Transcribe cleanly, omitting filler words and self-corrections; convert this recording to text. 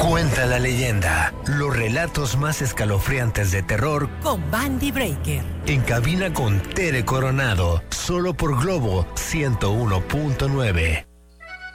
Cuenta la leyenda, los relatos más escalofriantes de terror con Bandy Breaker. En cabina con Tere Coronado, solo por Globo 101.9.